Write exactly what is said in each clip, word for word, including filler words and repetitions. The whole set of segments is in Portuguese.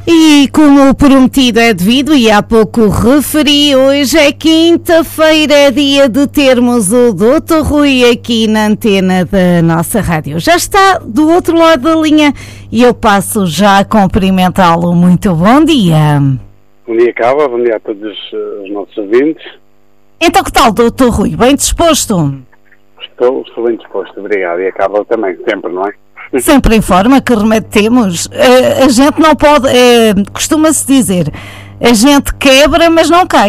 E como o prometido é devido, e há pouco referi, hoje é quinta-feira, dia de termos o doutor Rui aqui na antena da nossa rádio. Já está do outro lado da linha e eu passo já a cumprimentá-lo. Muito bom dia. Bom dia, Cava. Bom dia a todos os nossos ouvintes. Então, que tal, doutor Rui? Bem disposto? Estou, estou bem disposto, obrigado. E a Cava também, sempre, não é? Sempre em forma, que remédio temos? A, a gente não pode, é, costuma-se dizer, a gente quebra, mas não cai.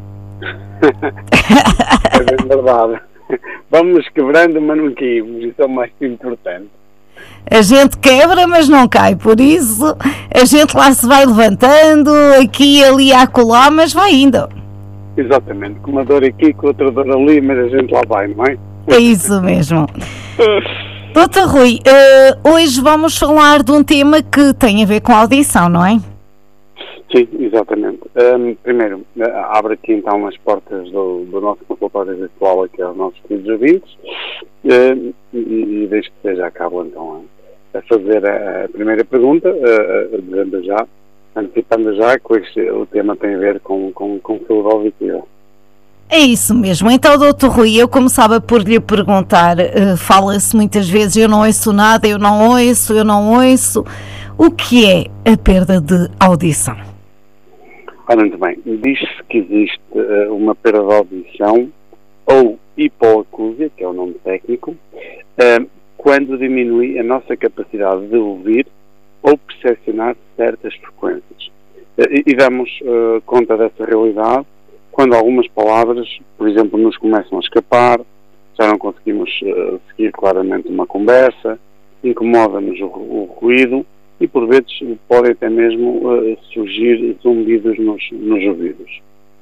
É bem verdade. Vamos quebrando, mas não caímos, isso é o mais importante. A gente quebra, mas não cai, por isso a gente lá se vai levantando, aqui, ali, acolá, mas vai indo. Exatamente, com uma dor aqui, com outra dor ali, mas a gente lá vai, não é? É isso mesmo. doutor Rui, uh, hoje vamos falar de um tema que tem a ver com a audição, não é? Sim, exatamente. Um, primeiro, uh, abre aqui então as portas do, do nosso consultório virtual aqui aos nossos queridos ouvintes uh, e, e desde que seja a cabo então a, a fazer a, a primeira pergunta, uh, uh, dizendo já, antecipando já que hoje o tema tem a ver com, com, com saúde auditiva. É isso mesmo. Então, doutor Rui, eu começava por lhe perguntar, uh, fala-se muitas vezes, eu não ouço nada, eu não ouço, eu não ouço. O que é a perda de audição? Ora, muito bem. Diz-se que existe uh, uma perda de audição ou hipoacúsia, que é o nome técnico, uh, quando diminui a nossa capacidade de ouvir ou percepcionar certas frequências. Uh, e, e damos uh, conta dessa realidade quando algumas palavras, por exemplo, nos começam a escapar, já não conseguimos uh, seguir claramente uma conversa, incomoda-nos o, o ruído e, por vezes, podem até mesmo uh, surgir zumbidos nos, nos ouvidos.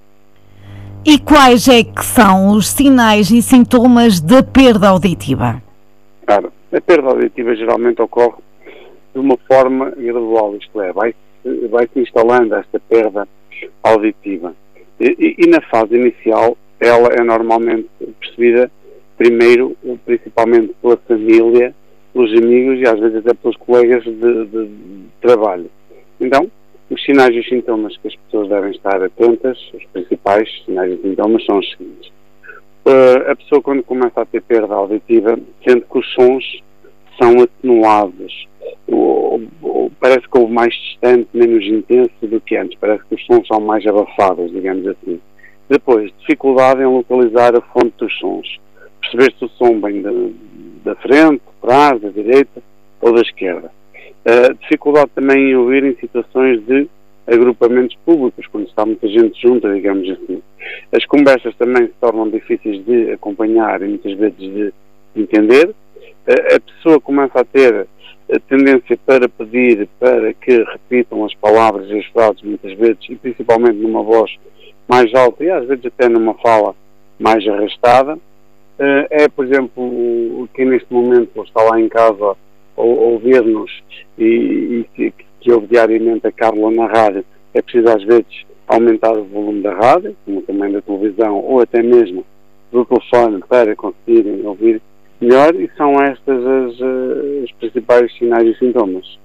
E quais é que são os sinais e sintomas da perda auditiva? Claro, a perda auditiva geralmente ocorre de uma forma gradual, isto é, vai-se, vai-se instalando esta perda auditiva. E, e na fase inicial, ela é normalmente percebida primeiro, principalmente pela família, pelos amigos e às vezes até pelos colegas de, de, de trabalho. Então, os sinais e os sintomas que as pessoas devem estar atentas, os principais sinais e sintomas são os seguintes. Uh, a pessoa, quando começa a ter perda auditiva, sente que os sons são atenuados. O, o, parece que houve mais distante, menos intenso do que antes. Parece que os sons são mais abafados, digamos assim. Depois, dificuldade em localizar a fonte dos sons. Perceber se o som vem da, da frente, de trás, da direita ou da esquerda. Uh, dificuldade também em ouvir em situações de agrupamentos públicos, quando está muita gente junta, digamos assim. As conversas também se tornam difíceis de acompanhar e muitas vezes de entender. Uh, a pessoa começa a ter a tendência para pedir para que repitam as palavras e as frases muitas vezes, e principalmente numa voz mais alta e às vezes até numa fala mais arrastada. É, por exemplo, quem neste momento está lá em casa a ouvir-nos e, e que, que ouve diariamente a Carla na rádio, é preciso às vezes aumentar o volume da rádio, como também da televisão, ou até mesmo do telefone, para conseguirem ouvir melhor, e são estas as, as principais sinais e sintomas.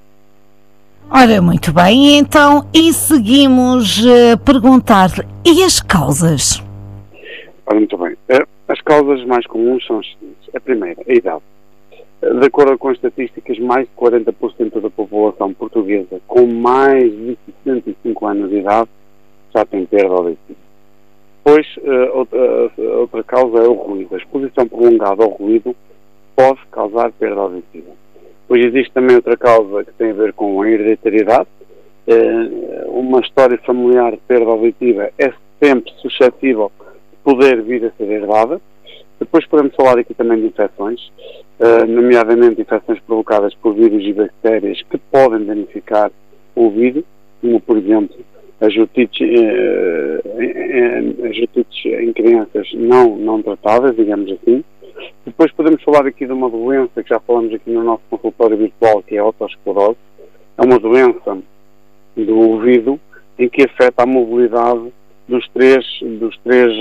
Ora, muito bem, então, e seguimos a perguntar-lhe, e as causas? Ora, muito bem. As causas mais comuns são as seguintes. A primeira, a idade. De acordo com as estatísticas, mais de quarenta por cento da população portuguesa com mais de sessenta e cinco anos de idade já tem perda auditiva. Depois, outra, outra causa é o ruído. A exposição prolongada ao ruído pode causar perda auditiva. Depois existe também outra causa que tem a ver com a hereditariedade. Uma história familiar de perda auditiva é sempre suscetível de poder vir a ser herdada. Depois podemos falar aqui também de infecções, nomeadamente infecções provocadas por vírus e bactérias que podem danificar o ouvido, como por exemplo as otites, as otites em crianças não, não tratadas, digamos assim. Depois podemos falar aqui de uma doença que já falamos aqui no nosso consultório virtual, que é a otosclerose. É uma doença do ouvido em que afeta a mobilidade dos três, dos três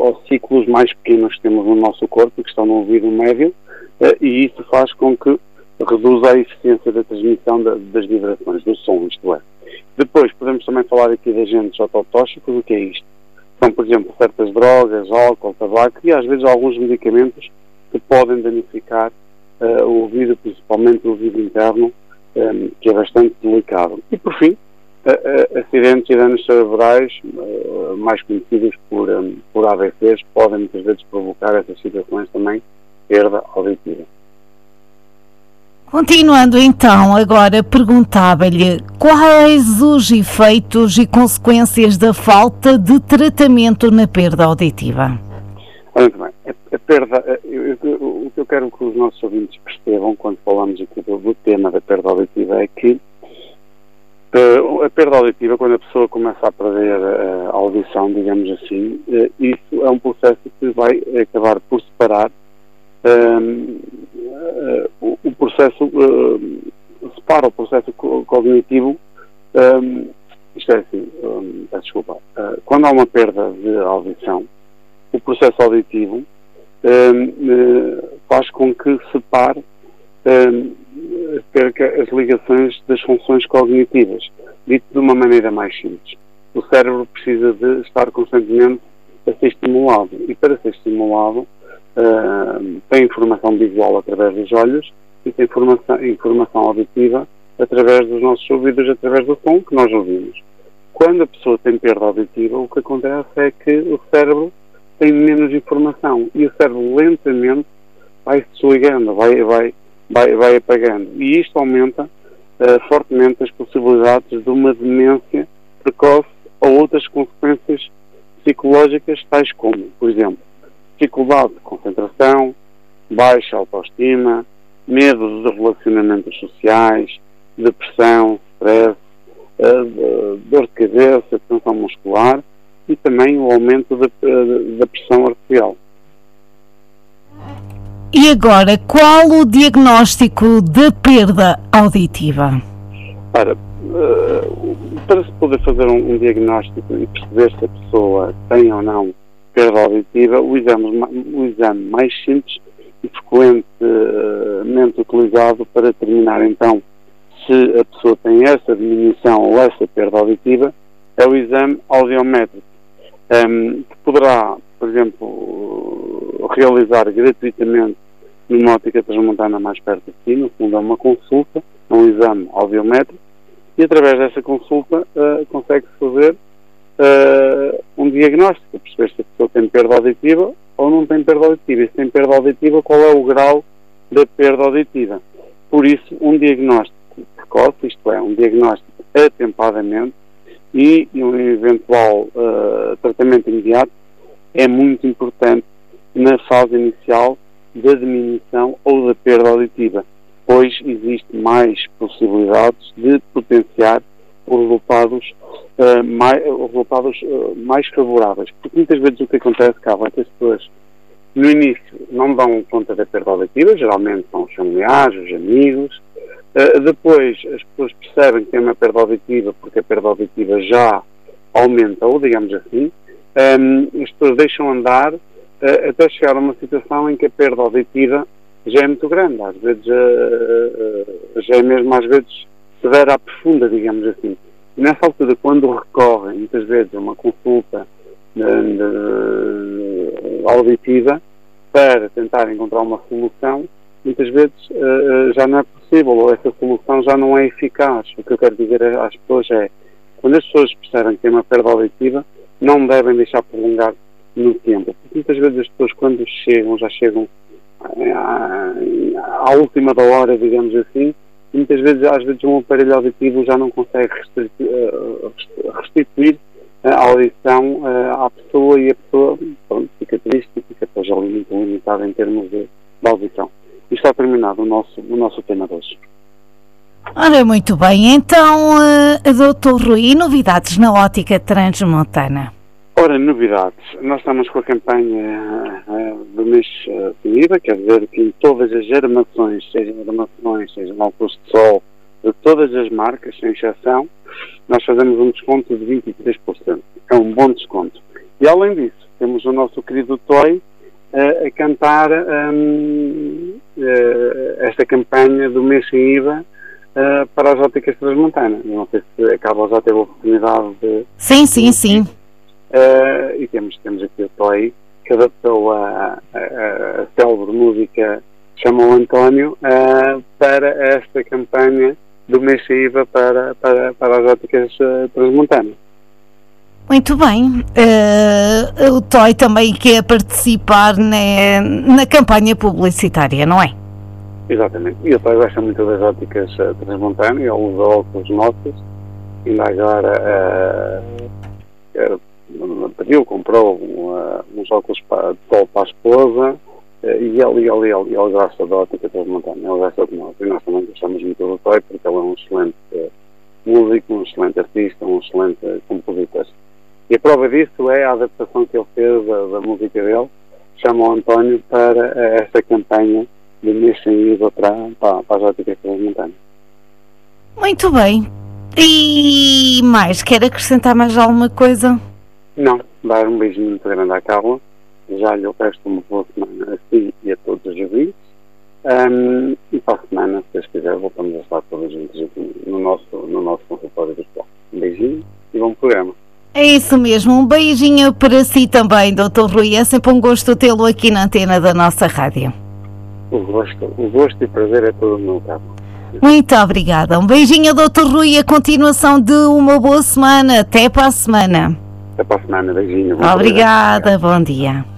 ossículos mais pequenos que temos no nosso corpo, que estão no ouvido médio, e isso faz com que reduz a eficiência da transmissão da, das vibrações, do som, isto é. Depois, podemos também falar aqui de agentes ototóxicos. O que é isto? São, por exemplo, certas drogas, álcool, tabaco e às vezes alguns medicamentos que podem danificar uh, o ouvido, principalmente o ouvido interno, um, que é bastante delicado. E, por fim, uh, uh, acidentes e danos cerebrais, uh, mais conhecidos por, um, por A V Cs, podem muitas vezes provocar essas situações também, perda auditiva. Continuando então, agora perguntava-lhe quais os efeitos e consequências da falta de tratamento na perda auditiva. Muito bem, a, a perda, eu, eu, o que eu quero que os nossos ouvintes percebam quando falamos aqui do, do tema da perda auditiva é que uh, a perda auditiva, quando a pessoa começa a perder uh, a audição, digamos assim, uh, isso é um processo que vai acabar por separar uh, uh, o, o processo, uh, separa o processo co- cognitivo, um, isto é assim, um, desculpa, uh, quando há uma perda de audição, o processo auditivo um, faz com que separe, um, perca as ligações das funções cognitivas. Dito de uma maneira mais simples, o cérebro precisa de estar constantemente a ser estimulado, e para ser estimulado um, tem informação visual através dos olhos e tem informação, informação auditiva através dos nossos ouvidos, através do som que nós ouvimos. Quando a pessoa tem perda auditiva, o que acontece é que o cérebro tem menos informação e o cérebro lentamente vai se desligando, vai, vai, vai, vai apagando. E isto aumenta uh, fortemente as possibilidades de uma demência precoce ou outras consequências psicológicas, tais como, por exemplo, dificuldade de concentração, baixa autoestima, medo de relacionamentos sociais, depressão, stress, uh, dor de cabeça, tensão muscular, e também o aumento da, da pressão arterial. E agora, qual o diagnóstico da perda auditiva? Para, uh, para se poder fazer um, um diagnóstico e perceber se a pessoa tem ou não perda auditiva, o exame, o exame mais simples e frequentemente utilizado para determinar então se a pessoa tem essa diminuição ou essa perda auditiva é o exame audiométrico. Um, que poderá, por exemplo, realizar gratuitamente numa ótica transmontana mais perto de si. No fundo é uma consulta, é um exame audiométrico, e através dessa consulta uh, consegue-se fazer uh, um diagnóstico, perceber se a pessoa tem perda auditiva ou não tem perda auditiva, e se tem perda auditiva, qual é o grau da perda auditiva. Por isso, um diagnóstico precoce, isto é, um diagnóstico atempadamente, e um eventual uh, tratamento imediato é muito importante na fase inicial da diminuição ou da perda auditiva, pois existe mais possibilidades de potenciar os resultados, uh, mais, os resultados uh, mais favoráveis. Porque muitas vezes o que acontece cá é que as pessoas no início não dão conta da perda auditiva, geralmente são os familiares, os amigos. Uh, depois as pessoas percebem que tem uma perda auditiva porque a perda auditiva já aumentou, digamos assim. Um, as pessoas deixam andar uh, até chegar a uma situação em que a perda auditiva já é muito grande, às vezes uh, uh, já é mesmo às vezes severa, profunda, digamos assim. E nessa altura, quando recorrem muitas vezes a uma consulta uh, uh, auditiva para tentar encontrar uma solução, muitas vezes uh, já não é possível, ou essa solução já não é eficaz. O que eu quero dizer às pessoas é, quando as pessoas percebem que tem uma perda auditiva, não devem deixar prolongar no tempo. Porque muitas vezes as pessoas, quando chegam, já chegam à, à última da hora, digamos assim, e muitas vezes, às vezes, um aparelho auditivo já não consegue restituir, restituir a audição à pessoa, e a pessoa, pronto, fica triste e fica depois ali muito limitada em termos de, de audição. E está terminado o nosso, o nosso tema de hoje. Ora, muito bem. Então, uh, doutor Rui, novidades na ótica transmontana? Ora, novidades. Nós estamos com a campanha uh, do mês uh, de I V A, quer dizer que em todas as armações, sejam armações, sejam óculos de sol, de todas as marcas, sem exceção, nós fazemos um desconto de vinte e três por cento. É um bom desconto. E além disso, temos o nosso querido Toy, uh, a cantar um, uh, esta campanha do mês sem I V A uh, para as óticas transmontanas. Não sei se a Cabo já teve a oportunidade de... Sim, sim, sim. Uh, e temos, temos aqui o Toy, que adaptou a, a, a célebre música Chama o António uh, para esta campanha do mês sem I V A para, para, para as óticas uh, transmontanas. Muito bem. Uh, o Toy também quer participar na, na campanha publicitária, não é? Exatamente. E o Toy gosta muito das óticas uh, transmontanas, ele usa óculos nossos, ainda agora uh, uh, pediu, comprou uh, uns óculos para, de sol para a esposa. E ele, ele, ele, ele gosta da ótica transmontana, ele gosta de nós, e nós também gostamos muito do Toy, porque ele é um excelente uh, músico, um excelente artista, um excelente uh, compositor. E a prova disso é a adaptação que ele fez da, da música dele, Chama o António, para uh, esta campanha de mês sem I V A para, para, para as óticas transmontanas. Muito bem. E mais, quer acrescentar mais alguma coisa? Não, dar um beijinho muito grande à Carla. Já lhe resto uma boa semana a si e a todos os ouvintes. Um, e para a semana, se Deus quiser, voltamos a estar todos juntos aqui no nosso, no nosso consultório virtual. Um beijinho e bom programa. É isso mesmo, um beijinho para si também, doutor Rui. É sempre um gosto tê-lo aqui na antena da nossa rádio. O gosto, o gosto e prazer é todo meu, cabo. Muito obrigada. Um beijinho, doutor Rui. A continuação de uma boa semana. Até para a semana. Até para a semana. Beijinho. Obrigada. Bom dia.